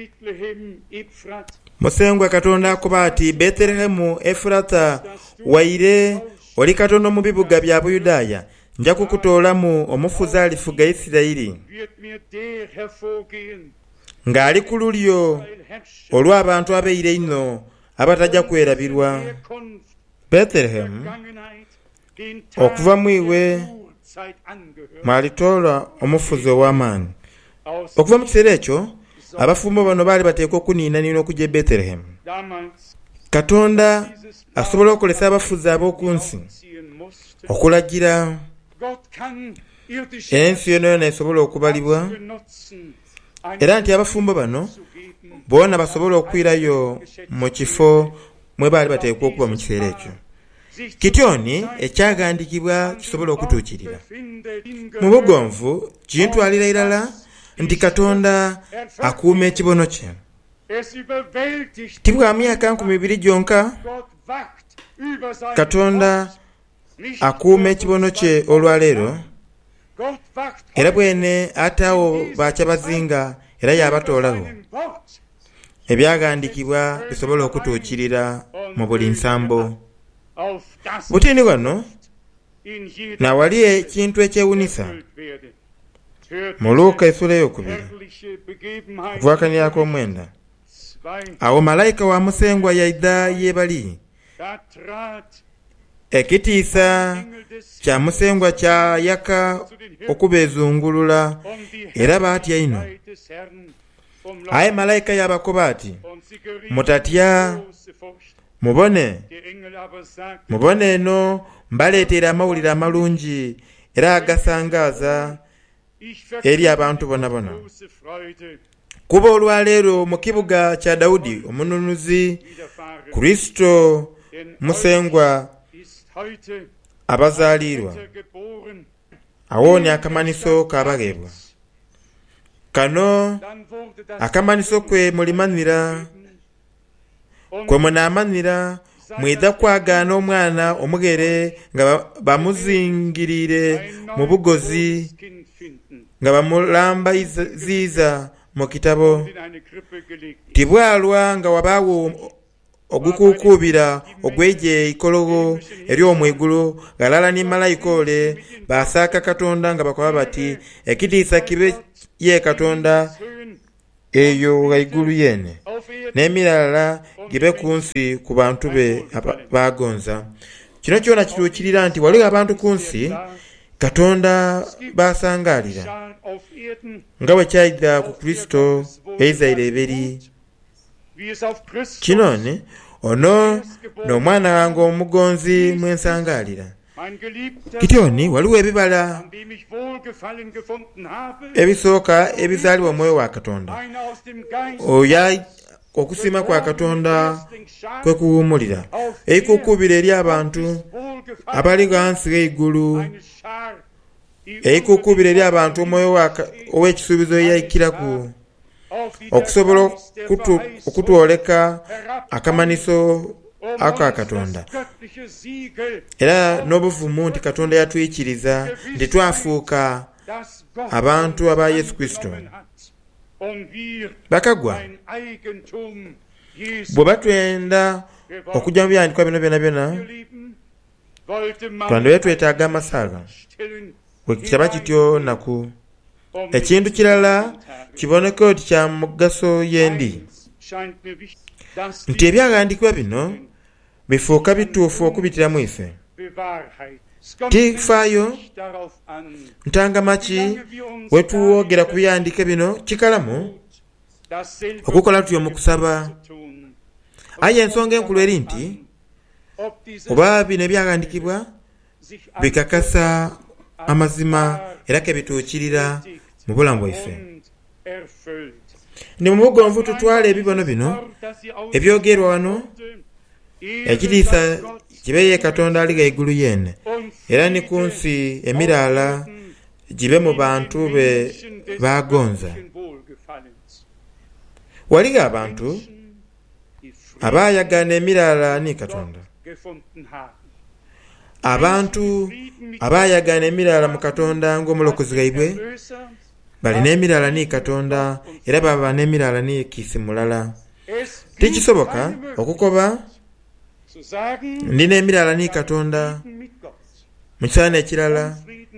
Musengwa Katonda akuba ati, Betelehemu Efurata, waire oli katono mu bibuga bya Buyudaaya, nja kukutoolamu omufuzi alifuga Isirayiri, ng'ali ku lulyo olw'abantu abeeyire ennyo abatajja kwerabirwa. Betelehemu okuva mu iwe mwalitoola omufuzi ow'amaanyi. Okuva mu kiseera ekyo abafumbo bano baali bateekwa okuniinaniina okujja e Betelehemu. Katonda asobola okukolesa abafuzi ab'oku nsi okulagira ensi yonna yonna esobola okubalibwa, era nti abafumbo bano boona basobola okwirayo mu kifo mwe baali bateekwa okuba mu kiseera ekyo. Kityoni ekyagandikibwa kisobola okutuukirira. Mu bugonvu kintwalira irala nti Katonda akuuma ekibono kye. Tibwa myaka nkumi ibiri gyonka Katonda akuuma ekibono kye olwaleero, era bwene ataawo bakyabazinga era yabatoolawo. Ebyagandikibwa bisobola okutuukirira mu buli nsambo. Butini wano nawali ekintu ekyewunisa. Mu Luuka essula ey'okubiri okuvakanirako omwenda, awo malayika wa musengwa yaida yeebali. Ekitiisa kya musengwa kyayaka okubeezungulula, era baatya ino. Aye malayika yabakoba ati, mutatya, mubone, mubone eno mbaleetera amawulire amalungi era agasangaaza eri abantu bonna bonna. Kuba olwaleero mu kibuga kya Dawudi omununuzi, Kristo musengwa abazaalirwa. Awo ni akamaniso kabageebwa. Kano akamaniso kwe mulimanira, kwe munaamanira mwidda kwagaana omwana omugere nga bamuzingirire mu bugozi, nga bamulamba ziiza mu kitabo. Tibwalwa nga wabaawo ogukuukubira ogweje ikologo ery'omwigulu galala ni malayika ole basaaka Katonda nga bakoba bati ekitiisa kibe ye Katonda eyo waigulu yene n'emirala gibe ku nsi ku bantu be bagonza. Kino kyona kituukirira nti waliwo abantu ku nsi Katonda basangalira nga bwe kyayita ku Kristo eizaire eberi. Kino ne ono n'omwana wange omugonzi mwensangalira. Kityoni waliwo ebibala ebisooka ebizaalibwa omwoyo wa Katonda. Oya okusiima kwa Katonda kwe kuwummulira eikuukubira eri abantu abali wansi w'eigulu, eikuukubira eri abantu omwoyo ow'ekisuubizo yayikiraku okusobola okutwoleka akamaniso aka Katonda era n'obuvumu nti Katonda yatwikiriza nti twafuuka abantu aba Yesu Kristo. Bakagwa bwe batwenda okujja mu byandikwa bino byona byona twandibe twetaaga amasaaga bwe kitaba kityo naku. Ekintu kirala kiboneka oti kya mugaso yendi nti ebyagandikibwa bino bifuuka bituufu okubitiramu ife. Tifaayo ntangamaki wetuwogera ku byandike bino kikalamu okukola tutyo mu kusaba. Aye ensonga enkulu eri nti oba bino ebyagandikibwa bikakasa amazima era ke bituukirira mu bulamu bwaife. Ndi mu bugonvu tutwala ebibono bino ebyogerwa wano ekitiisa kibe ye Katonda ali gaigulu yene era ni ku nsi emirala gibe mu bantu be bagonza. Waliwo abantu abayagana emirala ni Katonda, abantu abayagana emirala mu Katonda ng'omulokozi gaibwe balina emirala ni Katonda era baba n'emirala ni kiisi mulala. Tikisoboka okukoba ndina emirala ni Katonda mu kisaana ekirala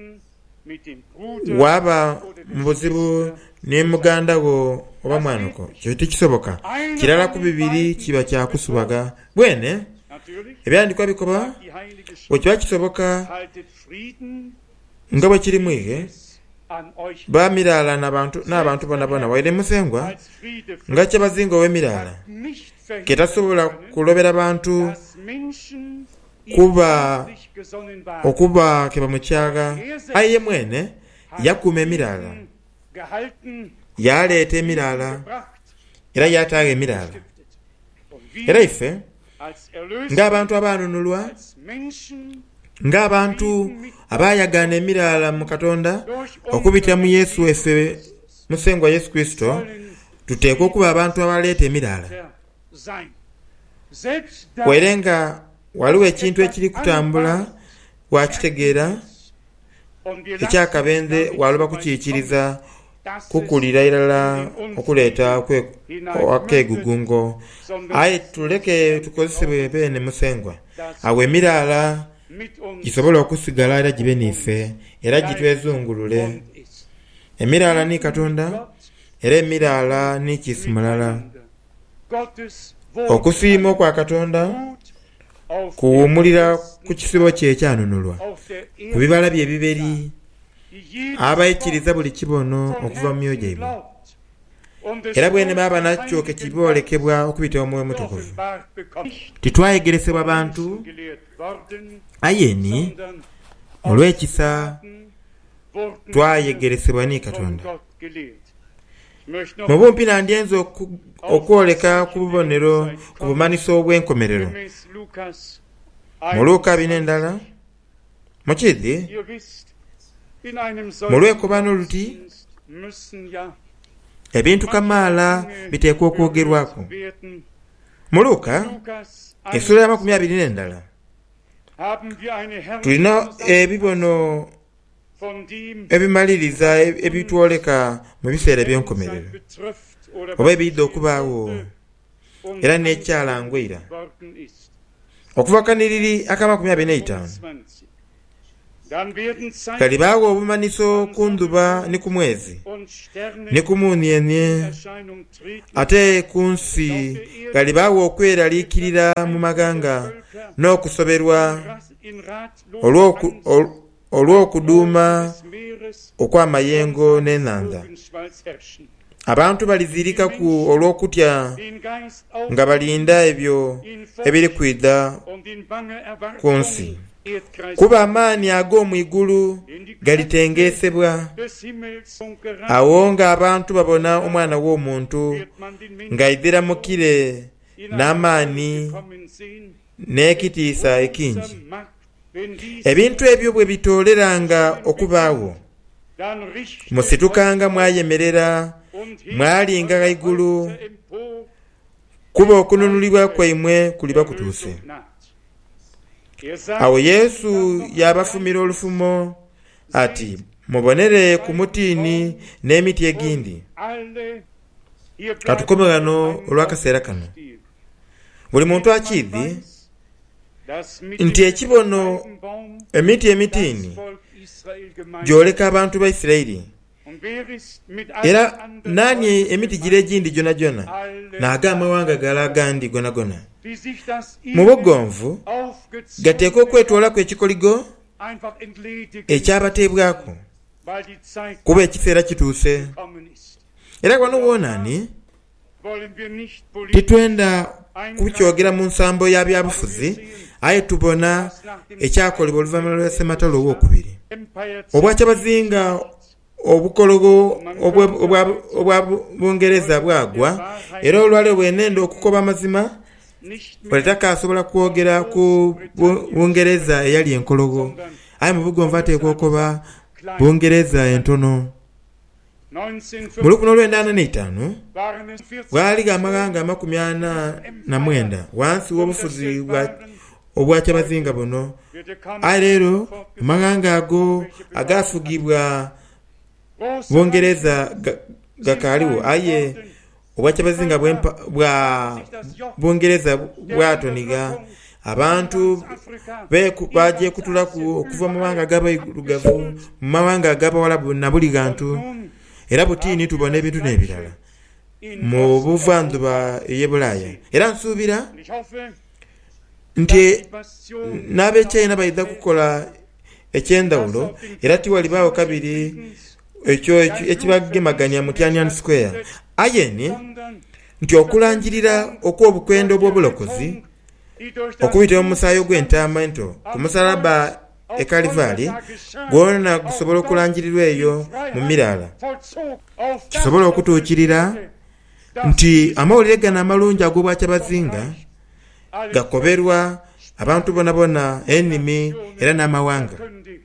waba mu buzibu ne muganda wo oba mwanako. Kyo tikisoboka. Kirala ku bibiri kiba kyakusubaga bwene ebyandikwa bikoba bwe kiba kisoboka nga bwe kiri mwige bamirala n'abantu bona bona waire musengwa nga kyabazinga ow'emirala ketasobola kulobera abantu kuba okuba keba mu kyaga. Aye mwene yakuuma emirala, yaleeta emirala era yataaga emirala. Era ife ng'abantu abanunulwa, ng'abantu abayagana emirala mu Katonda okubita mu Yesu efe musengwa Yesu Kristo, tuteekwa okuba abantu abaleeta emirala. Werenga waliwo ekintu ekiri kutambula wakitegeera ekyakabenze waloba kukiikiriza kukulira irala okuleeta akeegugungo. Aye tuleke tukozesebwe beene musengwa awo emirala gisobola okusigala era gibe niife era gitwezungulule. Emirala ni Katonda era emirala ni kiisi mulala. Okusiima okwa Katonda kuwummulira ku kisibo kye ekyanunulwa ku bibala bye ebiberi abayikiriza buli kibono okuva mu myoyo gyabwe era bwene baba nakyo kekiboolekebwa okubita omwoyo mutukuvu. Titwayegeresebwa bantu ayeni olw'ekisa twayegeresebwa ni Katonda. Mu bumpi nandyenza okwoleka ku bubonero ku bumaniso obw'enkomerero mu Luuka bina endala mukidi mu lwekubano luti ebintu kamaala biteekwa okwogerwako. Mu Luuka essula ya makumi abiri n'endala tulina ebibono ebimaliriza ebitwoleka mu biseera eby'enkomerero oba ebiyidde okubaawo era n'ekyalangwira. Okuva kaniriri akamakumi abiri n'etaano kalibaawo obumaniso ku nduba ne ku mwezi ne ku munyeenye, ate ku nsi kalibaawo okweraliikirira mu maganga n'okusoberwa olw'okuduuma okw'amayengo n'ennanda. Abantu balizirika ku olw'okutya nga balinda ebyo ebiri kwidda ku nsi, kuba amaanyi ag'omwigulu galitengeesebwa. Awo ng'abantu babona Omwana w'Omuntu ng'ayiddira mu kire n'amaanyi n'ekitiisa ekingi. Ebintu ebyo bwe bitooleranga okubaawo, musitukanga mwayemerera, mwalinga ghaigulu, kuba okununulibwa kwammwe kuliba kutuuse. Awo Yesu yabafumira olufumo ati, mubonere ku mutiini n'emiti egindi. Katukome wano olw'akaseera kano. Buli muntu akiidde nti ekibono emiti emitiini gyoleka abantu ba Isirayiri, era nani emiti gire egindi gyona gyona naga amawanga gala gandi gona gona. Mu bugonvu gateeka okwetwolako ekikoligo ekyabateebwako, kuba ekiseera kituuse. Era wano woonani titwenda kukyogera mu nsambo ya byabufuzi, aye tubona ekyakolebwa oluvannyuma lwa Ssematalo ow'okubiri. Obwakyabazinga obukologo obwa Bungereza bwagwa, era olwaleero bwenenda okukoba amazima bwetakasobola kwogera ku Bungereza eyali enkologo, aye mu bugonvu ateekwa okuba Bungereza entono. Mu lukumi olwenda ana n'etaano bwali amawanga amakumi ana na mwenda wansi w'obufuzi obwakyabazinga buno, aye leero amawanga ago agafugibwa Bungereza gakaaliwo, aye obwakyabazinga bwa Bungereza bwatoniga. Abantu baje kutulaku okuva mu mawanga ag'abayirugavu mu mawanga ag'abawalabu na buli gantu, era butiini tubona ebintu n'ebirala mu buvanjuba ey'e Bulaaya. Era nsuubira nti n'ab'ekyayina bayinza kukola ekyendawulo, era tiwalibaawo kabiri ekyo ekibagemaganya mu Tiananmen Square, ayeni nti okulangirira okw'obukwendo bw'obulokozi okubita mu musaayi gw'entaama ento ku musalaba e Kalivaali gwonna gusobola okulangirirwa eyo mu miraala, kisobola okutuukirira nti amawulire gano amalungi ag'obwakyabazinga gakoberwa abantu bona bona, ennimi era n'amawanga.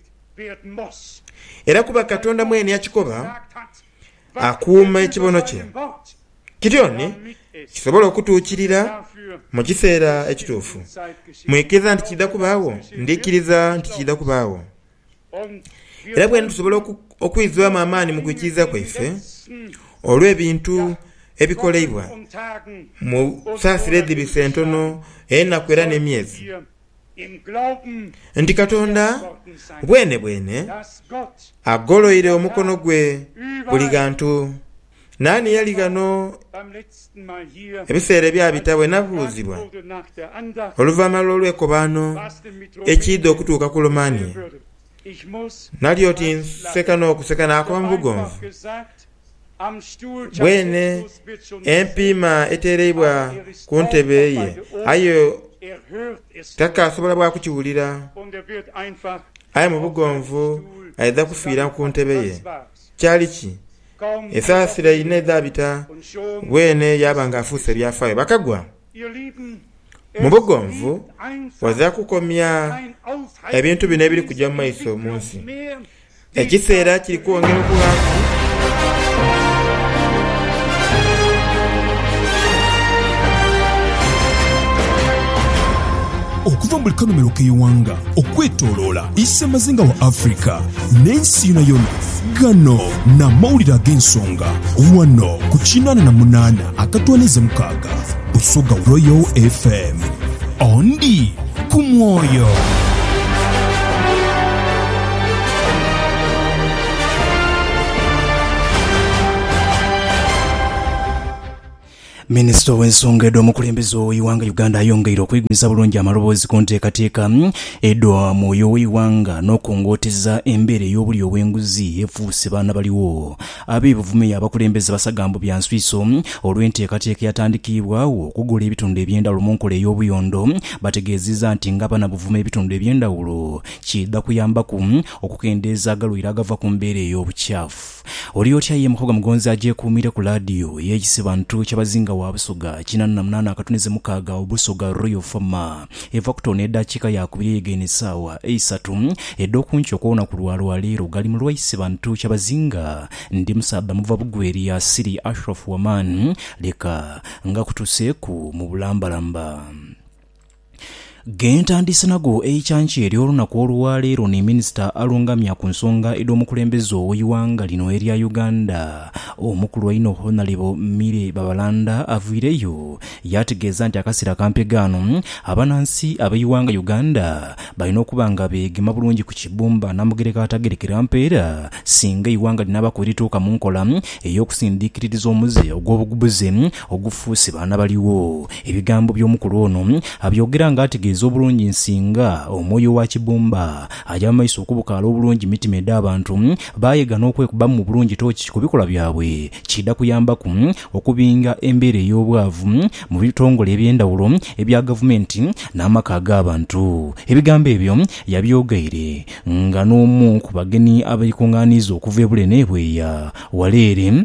Era kuba Katonda mwene yakikoba akuuma ekibono kye, kityoni kisobola okutuukirira mu kiseera ekituufu. Mwikiriza nti kidda kubaawo? Ndiikiriza nti kidda kubaawo. Era bwe tusobola okuyizibwamu amaanyi mu kukkiriza kwaffe olw'ebintu ebikoleibwa mu saasira eddibisa entono ennaku era n'emyezi, nti Katonda bwene bwene agoloire omukono gwe buli gantu. Nani yali gano ebiseera ebyabita bwe nabuuzibwa oluvannyuma lw'olwekobaano ekiyidde okutuuka ku Romania, nali oti nseka n'okuseka n'akoba mu bugonvu. Bwene empiima eteereibwa ku ntebe ye, aye takasobola bwa kukiwulira, aye mu bugonvu ayinza kufiira ku ntebe ye. Kyali ki? Esaasira yina ezaabita, bwene yaba ng'afuuse ebyafaayo. Bakagwa mu bugonvu waza kukomya ebintu bino ebiri kujja mu maiso mu nsi. Ekiseera kiri kwongera okubantu okuva mu likanomero k'eiwanga okwetooloola Issemazinga wa Afrika n'ensi yonna yonna. Gano n'amawulire ag'ensonga wano ku kinaana na munaana akatwaniza mukaaga Busoga Royal F M. Ondi kumwoyo. Minister w'ensonga edo omukulembeze w'eiwanga Uganda ayongeire okuyigiriza bulungi amaloboozi ku nteekateeka edo mwoyo w'eiwanga n'okungooteza embeera ey'obuli obw'enguzi efuuse baana baliwo. Abeebuvume abakulembeze basagambo bya nswiso olw'enteekateeka yatandikibwawo okugula ebitundu eby'endawulo mu nkola ey'obuyondo bategeezezza nti nga bana buvume ebitundu eby'endawulo kidda kuyambaku okukendeeza agalwira agava ku mbeera ey'obukyafu. Oli otya ye Muhoga Mugonzi agyekuumire ku laadiyo ey'ekisibantu ky'abazinga wa Busoga kinana munana akatuneze mukaaga Obusoga Royal Farmer eva kutona eddakiika yakubiri yegene essaawa eisatu edda okunki okuwona ku lwalwa leero gali mu lwaise bantu ky'abazinga ndi Musaaba muva Bugweri ya Siri Ashraf Waman leka nga kutuseeku mu bulambalamba. Gentandise nago eichanchi ery'olunaku olwaleero ne minisita alungamya ku nsonga ed'omukulembeze ow'eiwanga lino erya Uganda omukulu waino Honorable Mire Babalanda aviireyo yategeeza nti akaseera kampegaano abanansi ab'eiwanga Uganda balina okuba nga beegema bulungi ku kibumba namugereka atagerekera mpeera singa eiwanga linabako erituuka mu nkola ey'okusindiikiririza omuze ogw'obugubuze ogufuuse baana baliwo. Ebigambo by'omukulu ono abyogera nga ategeeza obulungi nsinga omwoyo wa kibumba ajja maiso okubukaala obulungi mitima eda abantu baayega n'okwekuba mu bulungi tooki ku bikola byabwe kidda kuyambaku okubinga embeera ey'obwavu mu bitongole eby'endawulo ebya gavumenti n'amaka ag'abantu. Ebigambo ebyo yabyogeire nga n'omu ku bagenyi abeekungaaniza okuva ebule n'ebweya waleere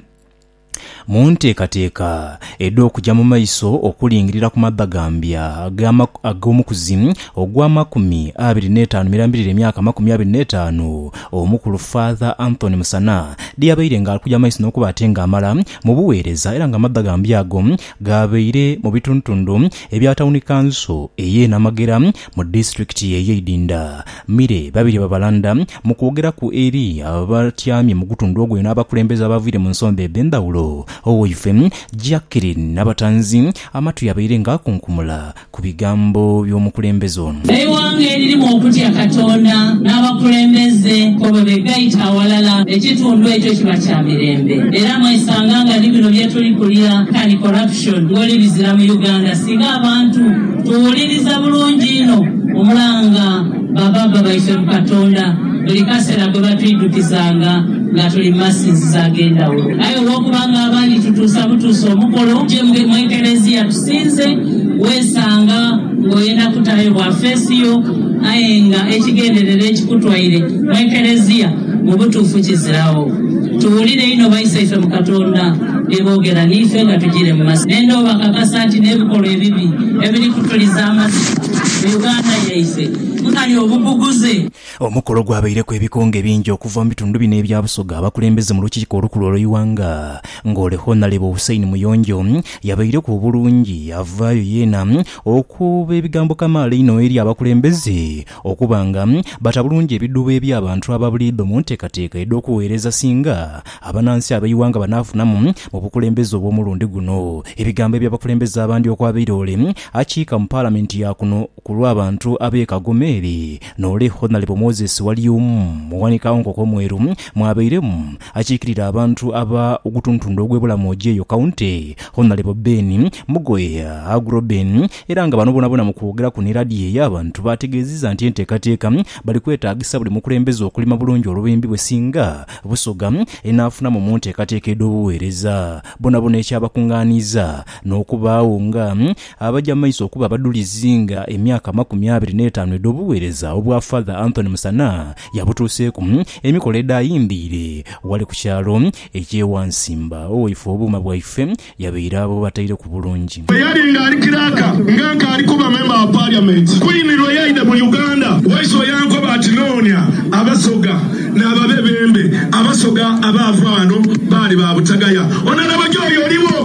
mu nteekateeka edda okujja mu maiso okulingirira ku mabbagambya ag'omukuzi ogw'amakumi abiri n'etaano mirambirira emyaka makumi abiri n'etaano omukulu Father Anthony Musana diyabaire nga alikuja maiso n'okuba ate ng'amala mu buweereza era nga mabbagambya ago gabeire mu bituntundu ebya Town Council ey'e Namagera mu disitulikiti ey'Idinda. Mire babiri Babalanda mu kwogera ku eri abatyamye mu gutundu ogwo n'abakulembeze abaviire mu nsonda eb'endawulo Owoife Jacqueline n'abatanzi amatu yabaire ng'akunkumula ku bigambo by'omukulembeze ono. Eiwanga eririmu okutya Katonda n'abakulembeze ko bwe begayita awalala ekitundu ekyo kiba kya mirembe era mwesanga nga bino bye tuli kulira kani corruption ng'oli bizira mu Uganda singa abantu tuwuliriza bulungi ino omulanga bababa baife mu Katonda buli kaseera gwe batuyidukizanga nga tuli masinziza ag'endawulo. Naye olw'okubanga abandi tutuusa butuusa omukolo gye mu ekereziya tusinze weesanga ng'oyenda kutayo bwa feesiyo aye nga ekigenderera ekikutwaire mu ekereziya mu butuufu kizirawo. Tuwulire ino baisaife mu Katonda eboogera niife nga tugire mu masi nendo bakakasa nti n'ebikolwa ebibi ebiri kutuliza amasi mu Uganda yaife nkali obubuguze. Omukolo gwabaireko ebikonge bingi okuva mu bitundu bino ebya Busoga abakulembeze mu lukiiko olukulu olw'eiwanga ng'ole Honorable Hussein Muyonjo yabaire ku bulungi avaayo yeena okuba ebigambo kamaala ino eri abakulembeze okuba nga bata bulungi ebiddubo eby'abantu ababuliido mu nteekateeka edda okuweereza singa abanansi ab'eiwanga banaafunamu mu bukulembeze obw'omulundi guno. Ebigambo eby'abakulembeze abandi okwabaire ole akiika mu paalamenti ya kuno ku lw'abantu ab'e Kagomeeri n'ole Honorable Moses Walium muwanika nkoko mweru mwabairemu akiikirira abantu aba ogutuntundu ogw'ebulamu ogyeyo kaunti Honorable Ben Mugoya Agroben era nga bano bonabona mu kwogera ku niradiyo ey'abantu bategeezezza nti enteekateeka bali kwetaagisa buli mukulembeze okulima bulungi olw'embi bwe singa Busoga enaafuna mu nteekateeka ed'obuweereza bonabona ekyabakungaaniza n'okubaawo nga abajja maiso okuba abadulizinga emyaka makumi abiri n'etaano ed'obuweereza obwa Father Anthony Musana yabutuuseeku emikola eddaayimbiire wali ku kyalo ekyewansimba Owoife obuuma bwaife yabeire abo bataire ku bulungi. Yali ng'ali kiraka ng'anka ali kuba member wa parliament kwinirwa yaide mu Uganda waiso yankoba atinoonya Abasoga n'ababebembe Abasoga abaava wano baali ba Butagaya onana bagyoyo oliwo ono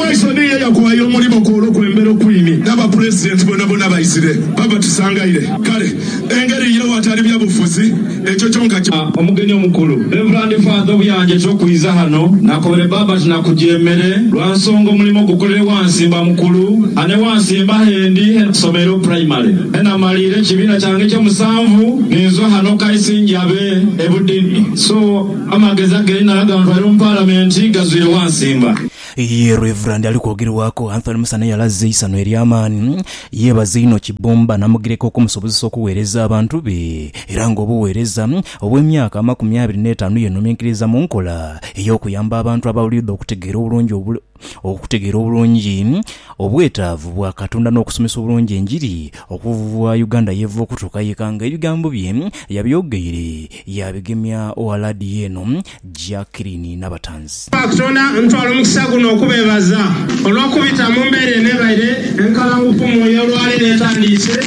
Tyson ye yakuwayo omulimu gw'olwokulembera okwini n'abapuresidenti bonna bonna bayisire baba tusangaire kale engeri ye watali byabufuzi ekyo kyonka omugeni omukulu Reverend Father obuyanja ekyokuyiza hano nakobere baba tunakujemere lwansonga omulimu gukolere wansimba mukulu ane wansimba hendi somero primary ena malire ekibiina kyange ekyomusanvu ninzo hano kaisinjabe ebudini so amageza gerina agamba ali mu parliament gazwire wansimba. Ye Reverend ali kwogerwako Anthony Musana yalaze isano eryamaani yebaze ino kibomba namugireko okumusobozesa okuweereza abantu be era ng'obuweereza obw'emyaka amakumi abiri n'etaano yenomekiriza mu nkola ey'okuyamba abantu abawulidde okutegeera obulungi okutegeera obulungi obwetaavu bwa Katonda n'okusomesa obulungi enjiri okuva Uganda yeeva okutuuka yekanga ebigambo bye yabyogeire yabigemya owaladi eno Jacqueline Nabatanzi. Katonda ntwala omukisa guno okubeebaza olw'okubita mu mbeera eneebaire enkalangufu mwoyo olwali neetandise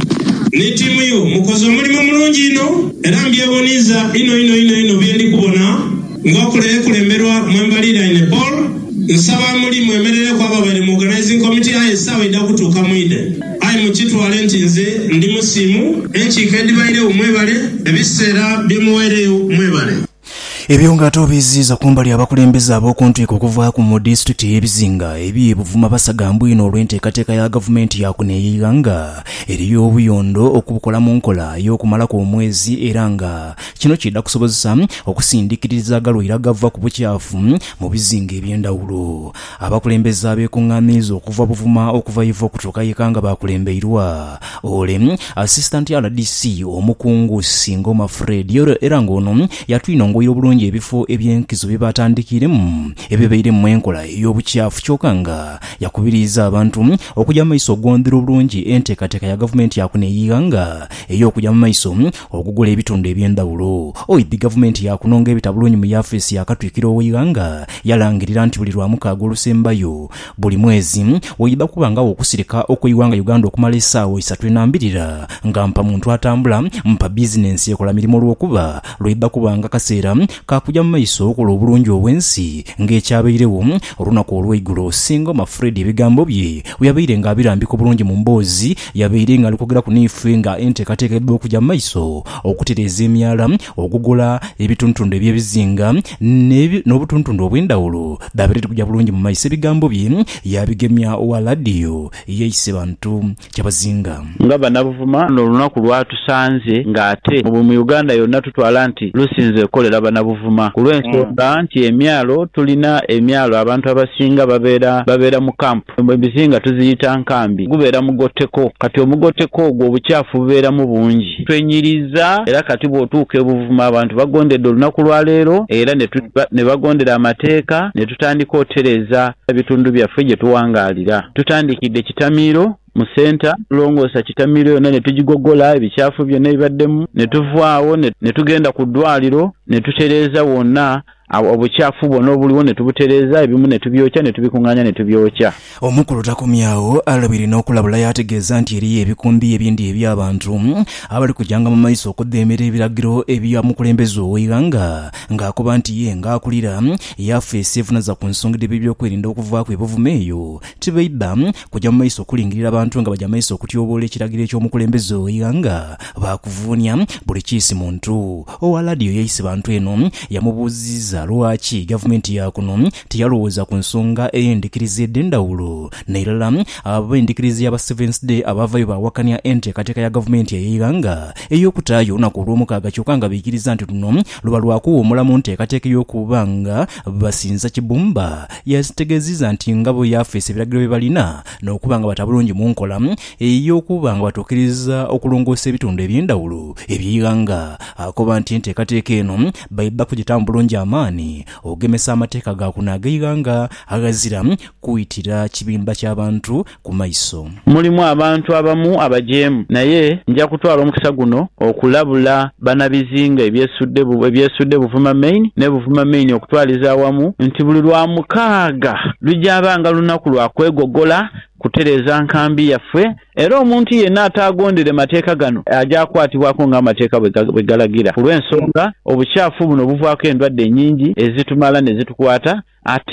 ne tiimu yo mukozi omulimu mulungi ino era mbyewuniza ino ino ino ino byendi kubona ng'okulemberwa mwembaliraine Paul nsaba muli mwemerere kwaba bali mu organizing committee aye sawa ida kutuuka mwide aye mukitwale nti nze ndi musimu enkiiko edibaire omwebale ebiseera byemuweereyo mwebale. Ebyo ng'ate obiziza kumbali abakulembeze ab'okuntwiko okuva ku disitulikiti y'ebizinga ebi Buvuma basagambwa ino olw'enteekateeka ya gavumenti yakuneeyiranga eriyo obuyondo okubukola mu nkola y'okumalako omwezi era nga kino kidda kusobozesa okusindikiriza galwira gava ku bukyafu mu bizinga eby'endawulo. Abakulembeze abeekuŋŋaaniriza okuva Buvuma okuva Ivo okutuuka yekanga bakulembeirwa ole Assistant R D C omukungu Singoma Fred era ng'ono yatwinongoyira obulungi ebifo ebyenkizo byebatandikiremu ebibeire mu enkola ey'obukyafu kyokka nga yakubiriza abantu okujja mu maiso ogwondera obulungi enteekateeka ya gavumenti yakuneeyiranga ey'okujja mu maiso okugula ebitundu eby'endawulo. Oidhi gavumenti yakunonga ebitabulungi mu yafeesi yakatwikira ow'eggwanga yalangirira nti buli lwamukaaga olusembayo buli mwezi oyidda kubangawo okusirika okw'eggwanga Uganda okumala essaawa esatu enambirira nga mpa muntu atambula mpa bizinensi ekola mirimu olw'okuba lwidda kubanga kaseera kakujja mu maiso okola obulungi obw'ensi ng'ekyabairewo olunaku olw'eigulo. Singoma Fred ebigambo bye yabaire ng'abirambika obulungi mu mboozi yabaire ng'ali kwogera ku niife nga enteekateeka ebba okujja mu maiso okutereeza emyala okugula ebitundutundu eby'ebizinga n'obutundutundu obw'endawulo dabire tukujja bulungi mu maiso. Ebigambo bye yabigemya owa ladiyo yeeyise bantu kyabazinga nga Bannabuvuma n'olunaku lwatusanze ng'ate mu Uganda yonna tutwala nti lusinze kolera Bannabuvuma ku lw'ensonga nti emyalo tulina emyalo abantu abasinga babeera babeera mu kampu ebizinga tuziyita nkambi gubeera mugotteko kati omugotteko ogwo obukyafu bubeeramu bungi twenyiriza era kati bw'otuuka e Buvuma abantu bagondedde olunaku lwa leero era ne bagondera amateeka ne tutandika otereeza ebitundu byaffe gye tuwangaalira. Tutandikidde Kitamiiro mu senta tulongoosa Kitamiiro yonna ne tugigogola ebikyafu byonna ebibaddemu ne tuvaawo ne tugenda ku ddwaliro ne tutereeza wonna obukyafu bwonna obuliwo ne tubutereeza ebimu ne tubyokya ne tubikuŋŋaanya ne tubyokya. Omukulu takomyawo alabiri n'okulabula yategeeza nti eriyo ebikumbi ebindi eby'abantu abali kujjanga mu maiso okuddeemera ebiragiro ebyamukulembeze ow'eggwanga ng'akoba nti ye ng'akulira yafeesi evunaza ku nsonga by'ebyokwerinda okuvaako e Buvuma eyo tibaidda kujja mu maiso okulingirira abantu nga bajja mu maiso okutyoboola ekiragiro eky'omukulembeze ow'eggwanga baakuvuunya buli kiisi muntu. Owa ladiyo yeeyise bantu eno yamubuuziza lwaki gavumenti yakuno teyalowooza ku nsonga ey'endikiriza edd'endawulo nairala ab'endikiriza y'aba Seventh Day abavayo bawakanya enteekateeka ya gavumenti ey'eggwanga ey'okutaayo olunaku olw'omukaaga kyokka nga biikiriza nti luno luba lwakuwummula mu nteekateeka y'okuba nga basinza kibumba. Yategeezezza nti nga bwe yafeesi ebiragiro bye balina n'okuba nga batabulungi mu nkola ey'okuba nga batuukiriza okulongoosa ebitundu eby'endawulo eby'eggwanga. Akoba nti enteekateeka eno baidda kugitambulungi amaani ogemesa amateeka gakunaaga eggwanga agazira kuyitira kibimba ky'abantu ku maiso. Mulimu abantu abamu abajeemu naye nja kutwala omukisa guno okulabula bannabizinga ebyesudde ebyesudde Buvuma Main ne Buvuma Main okutwaliza awamu nti buli lwa mukaaga lujabanga lunaku lwa kwegogola kutereeza nkambi yaffe era omuntu yenna ataagondere mateeka gano ajja akwatibwako ng'amateeka bwe galagira ku lw'ensonga obukyafu buno buvaako endwadde ennyingi ezitumala ne zitukwata ate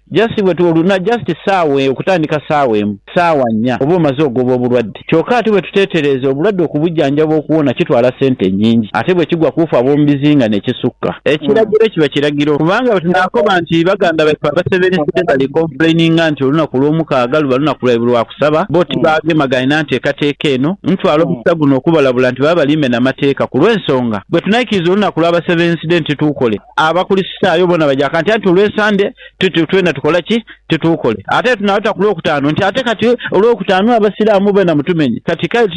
just bwe tuluna just saawe okutandika saawe emu saawa nnya oba omaze ogoba obulwadde kyokka ate bwe tuteetereza obulwadde okubujjanjaba okuwona kitwala ssente nnyingi ate bwe kigwa kuufa ab'omubizinga ne kisukka ekiragiro kiba kiragiro kubanga bwe tunaakoba nti baganda baffe abasebensidde bali complaininga nti olunaku lw'omukaaga luba lunaku lwakusaba bo tibagemagana nteekateeka eno ntwala omusa guno okubalabula nti baba balime n'amateeka ku lw'ensonga bwe tunaikiriza olunaku lw'abasebensidde nti tuukole abakulisitaayo bona bajaka nti anti olw'esande twena tukola ki tituukole ate tunaweta ku lwokutaano nti ate kati olwokutaano abasiraamu bena mutumenye kati kale